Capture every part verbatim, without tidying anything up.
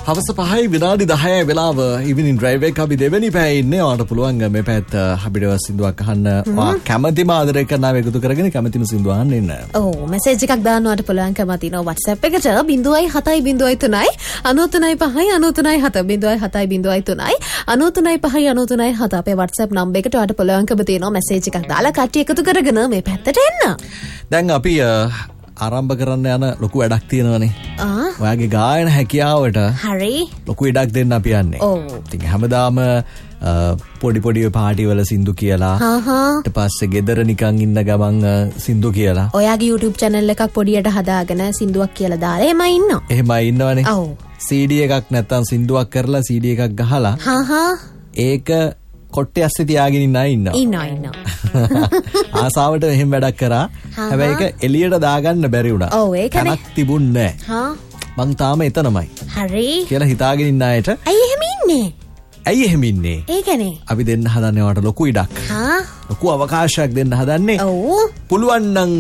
හවස පහයි විනාඩි දහයයි වෙලාව ඉවිනින් ඩ්‍රයිව් එක අපි දෙවෙනි පැයේ ඉන්නේ. ඔයාලට පුළුවන් මේ පැයට අපිට සින්දුවක් අහන්න. ඔයා කැමතිම ආදරය කරනව එකතු කරගෙන කැමතිම සින්දුව අහන්න ඉන්න. ඔව් මෙසේජ් එකක් දාන්න ඔයාලට පුළුවන්කම තියෙනවා WhatsApp එකට zero seven zero තුනයි නine three five nine three seven zero seven zero තුනයි nine three five nine three seven අපේ WhatsApp නම්බර් එකට ඔයාලට පුළුවන්කම තියෙනවා මෙසේජ් එකක් දාලා කට්ටිය එකතු කරගෙන මේ පැත්තට එන්න. දැන් අපි ආරම්භ කරන්න යන ලොකු වැඩක් තියෙනවනේ. ආ ඔයාගේ ගායන හැකියාවට හරි ලොකු ඉඩක් දෙන්න අපි යන්නේ. ඔව්. ඉතින් හැමදාම පොඩි පොඩි පාටි වල සින්දු කියලා. හා හා. ඊට පස්සේ ගෙදර නිකන් ඉන්න ගමන් සින්දු කියලා. ඔයාගේ YouTube channel එකක් පොඩියට හදාගෙන සින්දුවක් කියලා දාලා එහෙමයි ඉන්නවා. එහෙමයි ඉන්නවනේ. ඔව්. C D එකක් නැත්තම් සින්දුවක් කරලා C D එකක් ගහලා. හා හා. ඒක කොට්ටේ ඇස්සේ තියාගෙන ඉන්න අය ඉන්නවා. ඉන්නවා ඉන්නවා. ආසාවට එහෙම වැඩක් කරා. හැබැයි ඒක එළියට දාගන්න බැරි වුණා. ඔව් ඒකනේ. කනක් තිබුණේ නැහැ. හා. මං තාම එතනමයි. හරි. කියලා හිතාගෙන ඉන්න අයට. ඇයි එහෙම ඉන්නේ? ඇයි එහෙම ඉන්නේ? ඒකනේ. අපි දෙන්න හදන්නේ වට ලොකු ඉඩක්. හා. ලොකු අවකාශයක් දෙන්න හදන්නේ. ඔව්. පුළුවන් නම්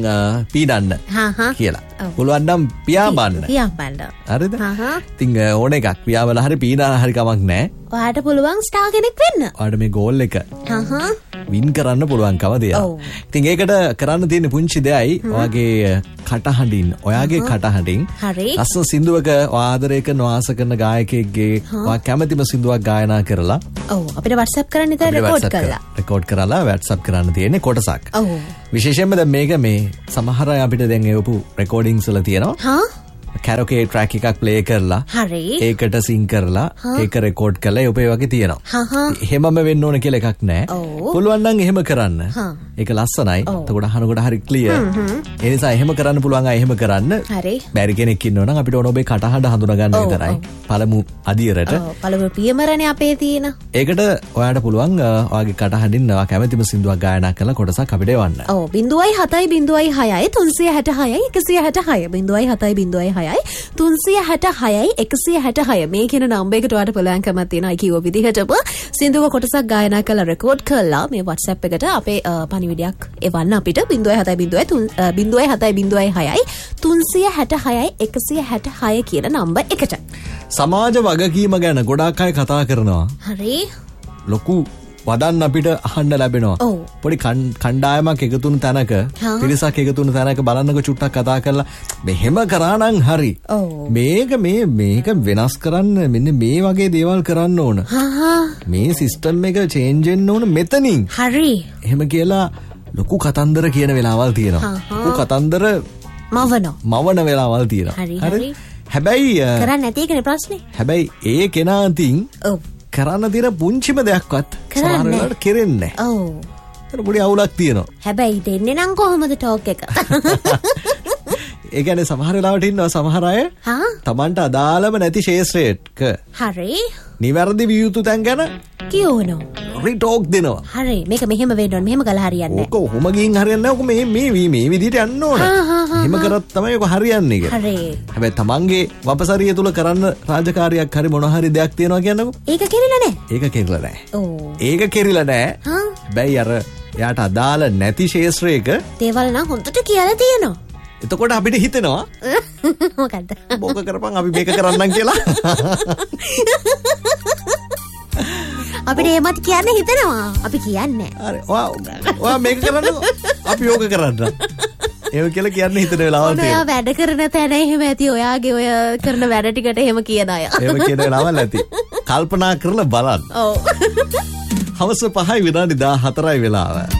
පීඩන්න. හා හා. කියලා. පුළුවන් නම් පියාඹන්න. පියාඹන්න. හරිද? හා හා. ඉතින් ඕන එකක් පියාඹලා හරි පීඩන හරි කමක් නැහැ. ඔයාට පුළුවන් ස්ටාර් කෙනෙක් වෙන්න. ඔයාට මේ ගෝල් එක හා හා. වින් කරන්න පුළුවන්කම දෙයක්. ඉතින් ඒකට කරන්න තියෙන පුංචි දෙයයි ඔයාගේ කටහඬින් ඔයාගේ කටහඬින් හරි ලස්සන සින්දුවක ආදරය කරන වාස කරන ගායකයෙක්ගේ ඔයා කැමතිම සින්දුවක් ගායනා කරලා ඔව් අපිට WhatsApp කරන්න ඉතින් රෙකෝඩ් කරලා රෙකෝඩ් කරලා WhatsApp කරන්න තියෙන්නේ කොටසක්. ඔව් විශේෂයෙන්ම දැන් මේක මේ සමහර අය අපිට දැන් ඒවපු රෙකෝඩින්ග්ස් වල තියෙනවා. හා කැරෝකේ ට්‍රැක් එකක් ප්ලේ කරලා හරි ඒකට සිං කරලා ඒක රෙකෝඩ් කරලා ඒ ඔපේ වගේ තියෙනවා. හා හා එහෙමම වෙන්න ඕන කියලා එකක් නැහැ. පුළුවන් නම් එහෙම කරන්න. ඒක ලස්සනයි. එතකොට අහනකොට හරි ක්ලියර්. ඒ නිසා එහෙම කරන්න පුළුවන් අය එහෙම කරන්න. හරි. බැරි කෙනෙක් ඉන්නව නම් අපිට ඕන ඔබේ කටහඬ හඳුනා ගන්න විතරයි. පළමු අදියරට. ඔව් පළමු පියමරනේ අපේ තියෙන. ඒකට ඔයාලට පුළුවන් ඔයාගේ කටහඬින් ඔයා කැමතිම සින්දුවක් ගායනා කරලා කොටසක් අපිට එවන්න. ඔව් zero seven zero six three six six one six six six zero seven zero six three six six one six six six මේ කියන නම්බර් එකට ඔයාලට පුළුවන්කම තියෙනවා කිව්ව විදිහටම සින්දුව කොටසක් ගායනා කරලා රෙකෝඩ් කරලා මේ WhatsApp එකට අපේ පණිවිඩයක් එවන්න අපිට zero seven zero zero seven zero six three six six one six six කියන නම්බර් එකට. සමාජ වගකීම ගැන ගොඩාක් අය කතා කරනවා. හරි. ලොකු වදන් අපිට අහන්න ලැබෙනවා. පොඩි කණ්ඩායමක් එකතු වුණු තැනක පිරිසක් එකතු වුණු තැනක බලන්නකො චුට්ටක් කතා කරලා මෙහෙම කරා නම් හරි. මේක මේ මේක වෙනස් කරන්න මෙන්න මේ වගේ දේවල් කරන්න ඕන. මේ සිස්ටම් එක චේන්ජ් වෙන්න ඕන මෙතනින්. හරි. එහෙම කියලා ලොකු කතන්දර කියන වෙලාවල් තියෙනවා. ලොකු කතන්දර මවන මවන වෙලාවල් තියෙනවා. හරි. හැබැයි කරන්නේ නැති එකනේ ප්‍රශ්නේ. හැබැයි ඒ කෙනා අතින් ඔව් කරන්න තියෙන පුංචිම දෙයක්වත් සමහර වෙලාවට කෙරෙන්නේ නැහැ. ඔව්. ඒක පොඩි අවුලක් තියෙනවා. හැබැයි දෙන්නේ නම් කොහොමද ටෝක් එක? ඒ කියන්නේ සමහර වෙලාවට ඉන්නවා සමහර අය හා Tamanට අදාළම නැති ශේෂ්ත්‍රයක හරි නිවැරදි විය යුතු තැන් ගැන කියවනවා. රිටෝක් දෙනවා. හරි මේක මෙහෙම වෙන්න ඕන මෙහෙම කළා හරියන්නේ නැහැ. ඔක කොහොම ගින් හරියන්නේ නැහැ. ඔක මේ මේ මේ විදිහට යන්න ඕන. එහෙම කරත් තමයි ඔක හරියන්නේ කියලා. හරි. හැබැයි Tamanගේ වපසරිය තුල කරන්න රාජකාරියක් හරි මොන හරි දෙයක් තියෙනවා කියන්නකෝ. ඒක කෙරිලා නැහැ. ඒක කෙරිලා නැහැ. ඔව්. ඒක කෙරිලා නැහැ. හා. හැබැයි අර එයාට අදාළ නැති ශේෂ්ත්‍රයක දේවල් නම් හොඳට කියලා තියෙනවා. එතකොට අපිට හිතෙනවා මොකද්ද? බෝක කරපන් අපි මේක කරන්නම් කියලා. අපිට එහෙමත් කියන්න හිතෙනවා. අපි කියන්නේ. හරි. ඔයා ඔයා මේක කරන්නකෝ. අපි ඕක කරන්න. එහෙම කියලා කියන්න හිතන වෙලාවල් තියෙනවා. ඔයා වැඩ කරන තැන එහෙම ඇති ඔයාගේ ඔය කරන වැඩ ටිකට එහෙම කියන අය. එහෙම කියන වෙලාවල් ඇති. කල්පනා කරලා බලන්න. ඔව්. හවස පහයි විනාඩි දාහතරයි වෙලාව.